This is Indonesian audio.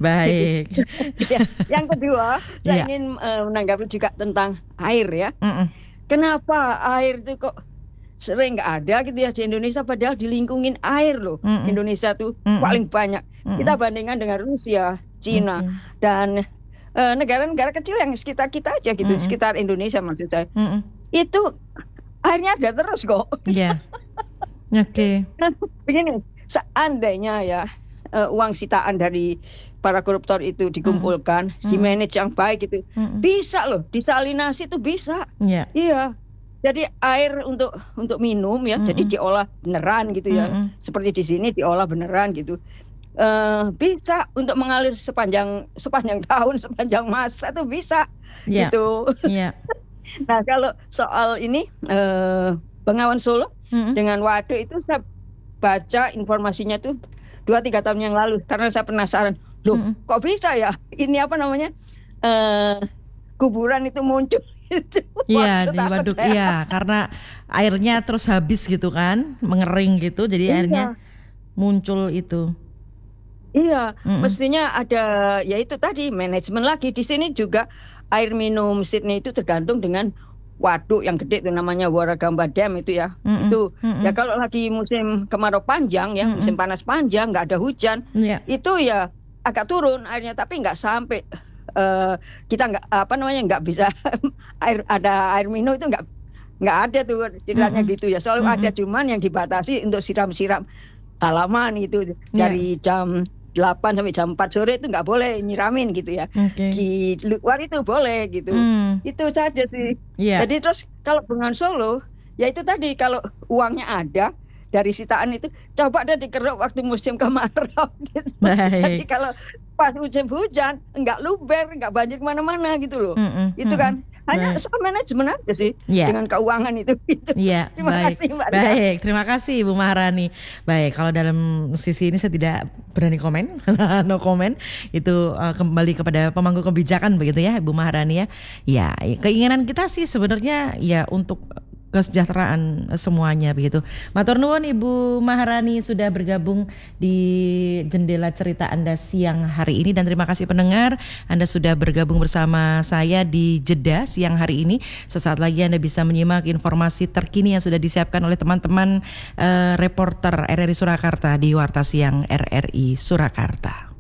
Baik. Ya. Yang kedua, saya Iya. ingin menanggapi juga tentang air ya. Mm-mm. Kenapa air itu kok sering nggak ada gitu ya di Indonesia, padahal dilingkungin air loh. Mm-mm. Indonesia tuh Mm-mm. paling banyak. Kita Mm-mm. bandingkan dengan Rusia, Cina, Oke. dan negara-negara kecil yang sekitar kita aja gitu, Mm-mm. sekitar Indonesia maksud saya. Mm-mm. Itu airnya ada terus kok. Iya. Oke. Nah, begini, seandainya ya uang sitaan dari para koruptor itu Mm-mm. dikumpulkan, Mm-mm. dimanage yang baik itu, Mm-mm. bisa loh, disalinasi itu bisa. Iya. Iya. Jadi air untuk minum ya, jadi Mm-mm. diolah beneran gitu ya. Mm-mm. Seperti di sini diolah beneran gitu. Bisa untuk mengalir sepanjang tahun, sepanjang masa itu bisa Iya. gitu. Iya. Nah, kalau soal ini Bengawan Solo Mm-mm. dengan waduk itu saya baca informasinya tuh 2-3 tahun yang lalu karena saya penasaran. Loh, Mm-mm. kok bisa ya? Ini apa namanya? Kuburan itu muncul itu. Iya, Waduh, di takut waduk. saya. Iya, karena airnya terus habis gitu kan, mengering gitu, jadi airnya Iya, muncul itu. iya. Mm-mm. Mestinya ada ya itu tadi manajemen lagi. Di sini juga air minum Sydney itu tergantung dengan waduk yang gede itu namanya Warragamba Dam itu ya. Mm-mm. Itu ya Mm-mm. kalau lagi musim kemarau panjang ya, musim Mm-mm. panas panjang nggak ada hujan, Iya. itu ya agak turun airnya tapi nggak sampai kita nggak apa namanya nggak bisa ada air minum itu nggak ada tuh ceritanya Mm-mm. gitu ya. Selalu ada Mm-mm. cuman yang dibatasi untuk siram-siram halaman gitu Iya. dari jam 8 sampai jam 4 sore itu nggak boleh nyiramin gitu ya. Oke. Di luar itu boleh gitu. Mm. Itu saja sih. Iya. Jadi terus kalau Bengawan Solo, ya itu tadi kalau uangnya ada dari sitaan itu coba deh dikeruk waktu musim kemarau gitu. Jadi Baik. kalau pas musim hujan nggak luber, nggak banjir kemana-mana gitu loh. Mm-mm. Itu Mm-mm. kan hanya Baik. soal manajemen aja sih Iya. dengan keuangan itu. Gitu. Iya, Terima baik. kasih Mbak Ria. Baik, terima kasih Ibu Maharani. Baik, kalau dalam sisi ini saya tidak berani komen, no comment. Itu kembali kepada pemangku kebijakan begitu ya, Ibu Maharani ya. Ya, keinginan kita sih sebenarnya ya untuk kesejahteraan semuanya begitu. Matur nuwun Ibu Maharani sudah bergabung di Jendela Cerita Anda siang hari ini, dan terima kasih pendengar Anda sudah bergabung bersama saya di Jeda siang hari ini. Sesaat lagi Anda bisa menyimak informasi terkini yang sudah disiapkan oleh teman-teman reporter RRI Surakarta di Warta Siang RRI Surakarta.